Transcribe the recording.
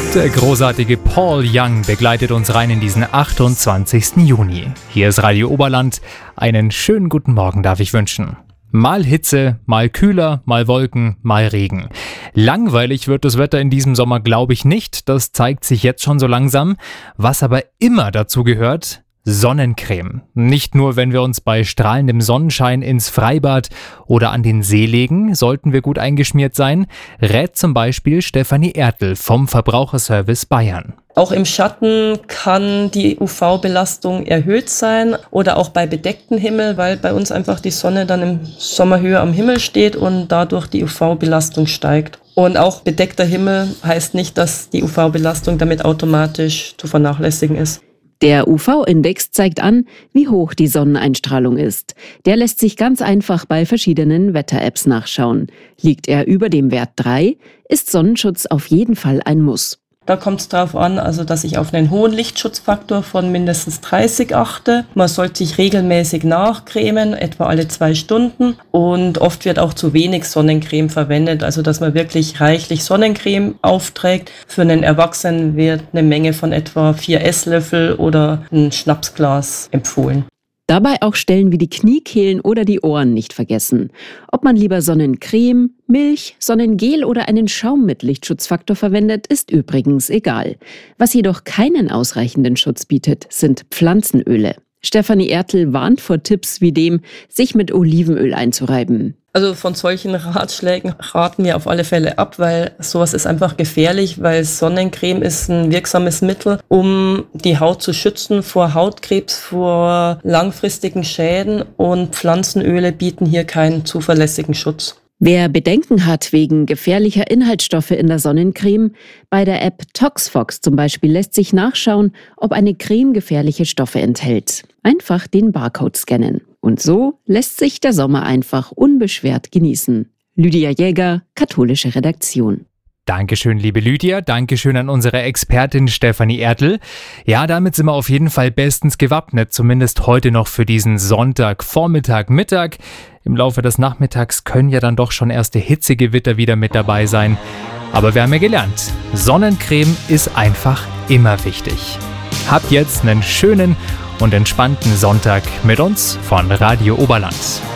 Der großartige Paul Young begleitet uns rein in diesen 28. Juni. Hier ist Radio Oberland. Einen schönen guten Morgen darf ich wünschen. Mal Hitze, mal kühler, mal Wolken, mal Regen. Langweilig wird das Wetter in diesem Sommer, glaube ich, nicht. Das zeigt sich jetzt schon so langsam. Was aber immer dazu gehört: Sonnencreme. Nicht nur, wenn wir uns bei strahlendem Sonnenschein ins Freibad oder an den See legen, sollten wir gut eingeschmiert sein, rät zum Beispiel Stefanie Ertl vom Verbraucherservice Bayern. Auch im Schatten kann die UV-Belastung erhöht sein oder auch bei bedecktem Himmel, weil bei uns einfach die Sonne dann im Sommer höher am Himmel steht und dadurch die UV-Belastung steigt. Und auch bedeckter Himmel heißt nicht, dass die UV-Belastung damit automatisch zu vernachlässigen ist. Der UV-Index zeigt an, wie hoch die Sonneneinstrahlung ist. Der lässt sich ganz einfach bei verschiedenen Wetter-Apps nachschauen. Liegt er über dem Wert 3, ist Sonnenschutz auf jeden Fall ein Muss. Da kommt es darauf an, dass ich auf einen hohen Lichtschutzfaktor von mindestens 30 achte. Man sollte sich regelmäßig nachcremen, etwa alle 2 Stunden. Und oft wird auch zu wenig Sonnencreme verwendet, also dass man wirklich reichlich Sonnencreme aufträgt. Für einen Erwachsenen wird eine Menge von etwa 4 Esslöffel oder ein Schnapsglas empfohlen. Dabei auch Stellen wie die Kniekehlen oder die Ohren nicht vergessen. Ob man lieber Sonnencreme, Milch, Sonnengel oder einen Schaum mit Lichtschutzfaktor verwendet, ist übrigens egal. Was jedoch keinen ausreichenden Schutz bietet, sind Pflanzenöle. Stefanie Ertl warnt vor Tipps wie dem, sich mit Olivenöl einzureiben. Also von solchen Ratschlägen raten wir auf alle Fälle ab, weil sowas ist einfach gefährlich, weil Sonnencreme ist ein wirksames Mittel, um die Haut zu schützen vor Hautkrebs, vor langfristigen Schäden, und Pflanzenöle bieten hier keinen zuverlässigen Schutz. Wer Bedenken hat wegen gefährlicher Inhaltsstoffe in der Sonnencreme, bei der App Toxfox zum Beispiel lässt sich nachschauen, ob eine Creme gefährliche Stoffe enthält. Einfach den Barcode scannen. Und so lässt sich der Sommer einfach unbeschwert genießen. Lydia Jäger, Katholische Redaktion. Dankeschön, liebe Lydia. Dankeschön an unsere Expertin Stefanie Ertl. Ja, damit sind wir auf jeden Fall bestens gewappnet, zumindest heute noch für diesen Sonntag, Vormittag, Mittag. Im Laufe des Nachmittags können ja dann doch schon erste Hitzegewitter wieder mit dabei sein. Aber wir haben ja gelernt, Sonnencreme ist einfach immer wichtig. Habt jetzt einen schönen und entspannten Sonntag mit uns von Radio Oberland.